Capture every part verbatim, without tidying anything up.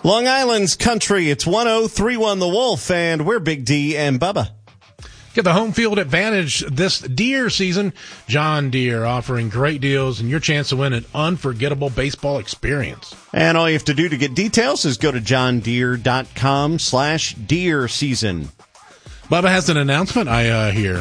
Long Island's country, it's one oh three one The Wolf, and we're Big D and Bubba. Get the home field advantage this deer season. John Deere offering great deals and your chance to win an unforgettable baseball experience. And all you have to do to get details is go to johndeere.com slash deer season. Bubba has an announcement, I uh, hear.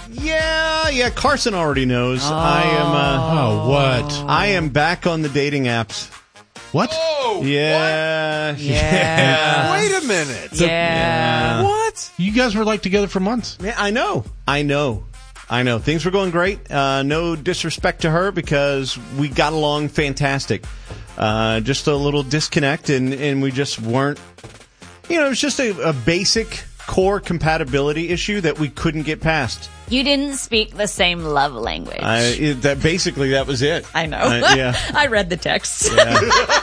Yeah, yeah, Carson already knows. Oh. I am, uh, oh, what? I am back on the dating apps. What? Oh, yeah, what? yeah. Yeah. Wait a minute. Yeah. yeah. What? You guys were like together for months. Yeah, I know. I know. I know. Things were going great. Uh, no disrespect to her because we got along fantastic. Uh, just a little disconnect, and, and we just weren't, you know, it was just a, a basic core compatibility issue that we couldn't get past. You didn't speak the same love language. I, it, that basically that was it. I know. Uh, yeah. I read the text. Yeah.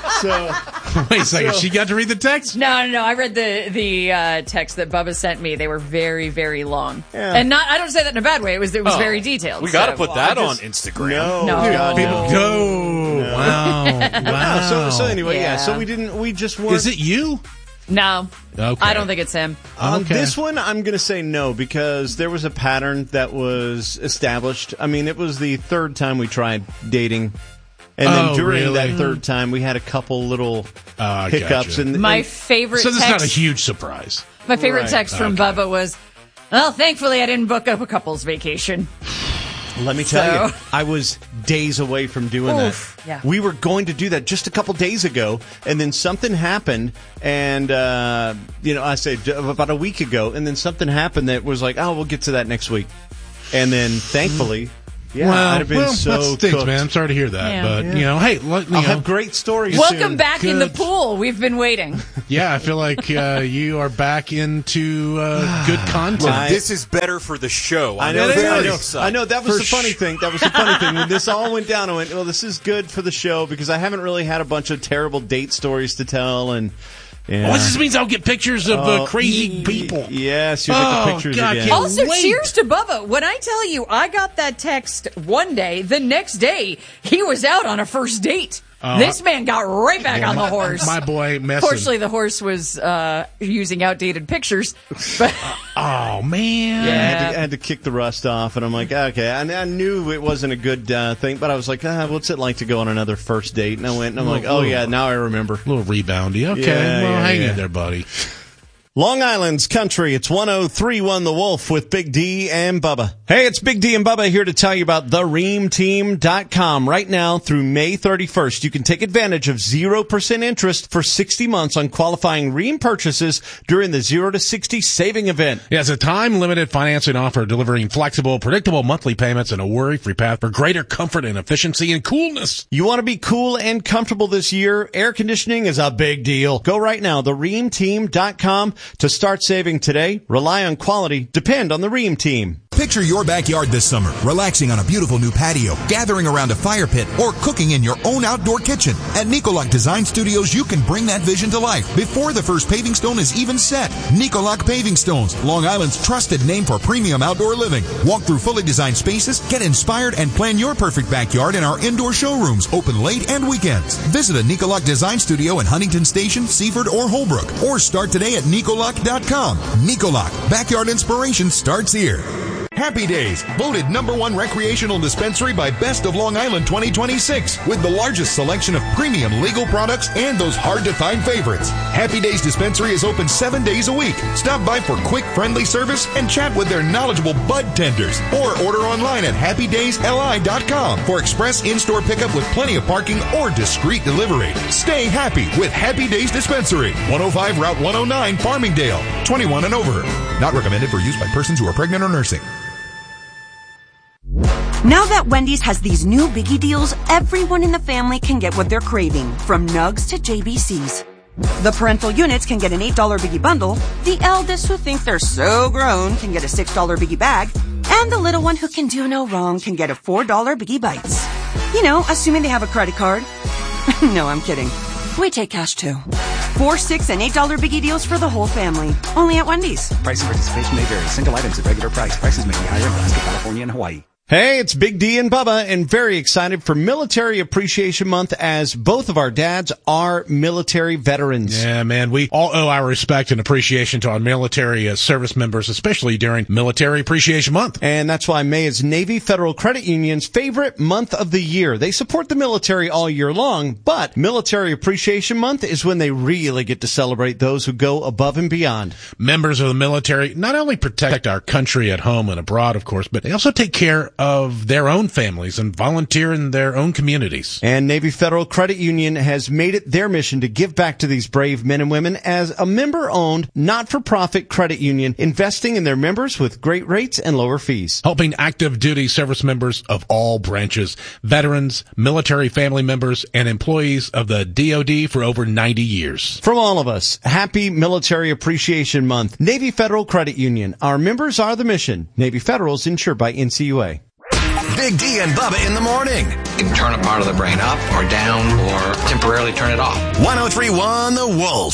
So wait a second. So, she got to read the text? No, no, no. I read the the uh, text that Bubba sent me. They were very, very long, yeah. and not. I don't say that in a bad way. It was it was oh, very detailed. We got to so. put well, that just, on Instagram. No, no, God, people no. go. No. Wow, wow. So so anyway, yeah. yeah. So we didn't. We just weren't. Is it you? No. Okay. I don't think it's him. On okay. this one, I'm going to say no because there was a pattern that was established. I mean, it was the third time we tried dating. And then oh, during really? that third time, we had a couple little uh, hiccups. Gotcha. And, my and, favorite So this text, is not a huge surprise. My favorite right. text from okay. Bubba was, well, thankfully I didn't book up a couple's vacation. Let me tell So. you, I was days away from doing Oof, that. yeah. We were going to do that just a couple days ago, and then something happened, and, uh, you know, I say about a week ago, and then something happened that was like, oh, we'll get to that next week. And then, thankfully... Yeah, well, I'd have been well, so that stinks, cooked. man. I'm sorry to hear that, Yeah. but Yeah. you know, hey, let, you I'll know, have great stories. Welcome soon. back in the Good. pool. We've been waiting. Yeah, I feel like uh, you are back into uh, good content. Well, this is better for the show. I I'm know, very I know. excited. I know. That was For the funny sh- thing. That was the funny thing. When this all went down, I went, well, this is good for the show because I haven't really had a bunch of terrible date stories to tell. And yeah. Well, this means I'll get pictures of uh, Oh, crazy y- people. Yes, you'll get Oh, the pictures God, again. can't Also, wait. cheers to Bubba. When I tell you I got that text one day, the next day he was out on a first date. Oh, this man got right back on the my, horse. My boy messing. Fortunately, the horse was uh, using outdated pictures. But Oh, man. Yeah, I had, to, I had to kick the rust off, and I'm like, okay. I, I knew it wasn't a good uh, thing, but I was like, ah, what's it like to go on another first date? And I went, and I'm like, oh, yeah, now I remember. A little reboundy. Okay, Yeah, well, yeah, hang yeah. in there, buddy. Long Island's country, it's one oh three one The Wolf with Big D and Bubba. Hey, it's Big D and Bubba here to tell you about the ream team dot com. Right now through May thirty-first, you can take advantage of zero percent interest for sixty months on qualifying Ream purchases during the zero to sixty saving event. Yeah, it's a time-limited financing offer delivering flexible, predictable monthly payments and a worry-free path for greater comfort and efficiency and coolness. You want to be cool and comfortable this year? Air conditioning is a big deal. Go right now, the ream team dot com. To start saving today, rely on quality, depend on the Ream team. Picture your backyard this summer, relaxing on a beautiful new patio, gathering around a fire pit, or cooking in your own outdoor kitchen. At Nicolac Design Studios, you can bring that vision to life before the first paving stone is even set. Nicolac Paving Stones, Long Island's trusted name for premium outdoor living. Walk through fully designed spaces, get inspired, and plan your perfect backyard in our indoor showrooms, open late and weekends. Visit a Nicolac Design Studio in Huntington Station, Seaford, or Holbrook, or start today at Nicolac dot com. Nicolac, backyard inspiration starts here. Happy Days, voted number one recreational dispensary by Best of Long Island twenty twenty-six, with the largest selection of premium legal products and those hard-to-find favorites. Happy Days Dispensary is open seven days a week. Stop by for quick, friendly service and chat with their knowledgeable bud tenders, or order online at happy days l i dot com for express in-store pickup with plenty of parking or discreet delivery. Stay happy with Happy Days Dispensary, one oh five Route one oh nine, Farmingdale, twenty-one and over. Not recommended for use by persons who are pregnant or nursing. Now that Wendy's has these new biggie deals, everyone in the family can get what they're craving, from nugs to J B Cs. The parental units can get an eight dollar biggie bundle, the eldest who think they're so grown can get a six dollar biggie bag, and the little one who can do no wrong can get a four dollar biggie bites. You know, assuming they have a credit card. No, I'm kidding. We take cash too. Four, six, and eight dollar biggie deals for the whole family. Only at Wendy's. Price and participation may vary. Single items at regular price. Prices may be higher in Alaska, California, and Hawaii. Hey, it's Big D and Bubba, and very excited for Military Appreciation Month as both of our dads are military veterans. Yeah, man, we all owe our respect and appreciation to our military uh, service members, especially during Military Appreciation Month. And that's why May is Navy Federal Credit Union's favorite month of the year. They support the military all year long, but Military Appreciation Month is when they really get to celebrate those who go above and beyond. Members of the military not only protect our country at home and abroad, of course, but they also take care of their own families and volunteer in their own communities. And Navy Federal Credit Union has made it their mission to give back to these brave men and women as a member-owned, not-for-profit credit union, investing in their members with great rates and lower fees. Helping active duty service members of all branches, veterans, military family members, and employees of the D O D for over ninety years. From all of us, happy Military Appreciation Month. Navy Federal Credit Union. Our members are the mission. Navy Federal is insured by N C U A. Big D and Bubba in the morning. You can turn a part of the brain up or down or temporarily turn it off. one oh three point one The Wolf.